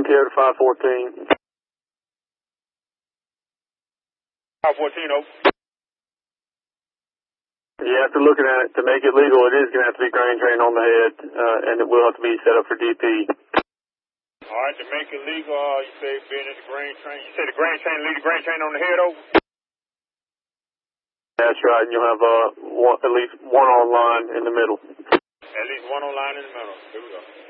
Care to 514. 514, over. Yeah, after looking at it, to make it legal, it is going to have to be grain train on the head, and it will have to be set up for DP. All right, to make it legal, you say being in the grain train. You say the grain train, leave the grain train on the head, over? That's right, and you'll have at least one on line in the middle. At least one on line in the middle. Here we go.